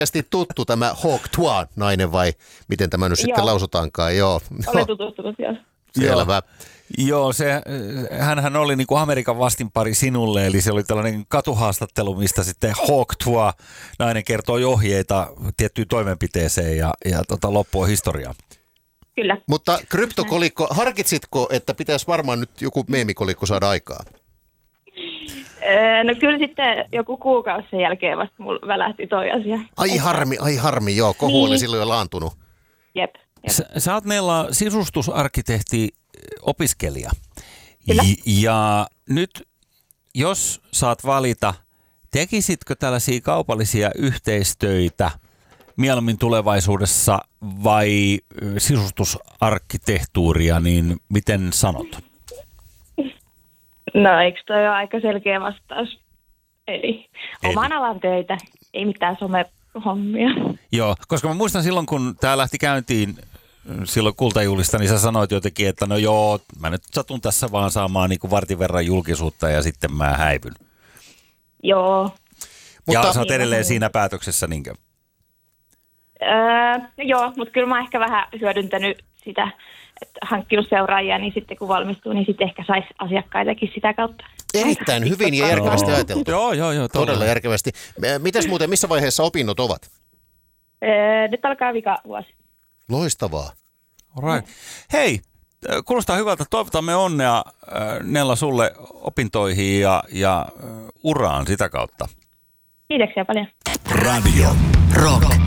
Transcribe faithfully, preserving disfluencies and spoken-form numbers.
tuttu tämä Hawk Tuah nainen vai miten tämä nyt sitten Joo. lausutaankaan? Joo. Olen tutustunut siellä. Selvä. Joo, se, hänhän oli niin kuin Amerikan vastinpari sinulle, eli se oli tällainen katuhaastattelu, mistä sitten Hawk Tuah nainen kertoo ohjeita tiettyyn toimenpiteeseen ja, ja tota, loppu on historiaa. Kyllä. Mutta kryptokolikko, harkitsitko, että pitäisi varmaan nyt joku meemikolikko saada aikaa? Öö, no kyllä sitten joku kuukausi sen jälkeen vasta mulla välähti toi asia. Ai harmi, ai harmi, joo, kohu Niin. oli silloin jo laantunut. Jep. jep. Sä, sä oot Nella sisustusarkkitehti opiskelija. Kyllä. J- ja nyt, jos saat valita, tekisitkö tällaisia kaupallisia yhteistöitä mieluummin tulevaisuudessa vai ö, sisustusarkkitehtuuria, niin miten sanot? No eikö toi ole aika selkeä vastaus? Eli oman alan töitä, ei mitään somehommia. Joo, koska mä muistan silloin, kun tää lähti käyntiin silloin Kultajuhlista, niin sä sanoit jotenkin, että no joo, mä nyt satun tässä vaan saamaan niin kuin vartin verran julkisuutta ja sitten mä häivyn. Joo. Ja Mutta sä oot edelleen siinä päätöksessä, niinkö? Öö, joo, mutta kyllä mä oon ehkä vähän hyödyntänyt sitä, että hankkinut seuraajia, niin sitten kun valmistuu, niin sitten ehkä saisi asiakkaitakin sitä kautta. erittäin hyvin ja järkevästi Joo. ajateltu. Joo, joo, joo. Todella järkevästi. Mitäs muuten, missä vaiheessa opinnot ovat? Öö, nyt alkaa vikavuosi. Loistavaa. Alright. Hei, kuulostaa hyvältä. Toivotamme onnea Nella sulle opintoihin ja, ja uraan sitä kautta. Kiitoksia paljon. Radio Rock.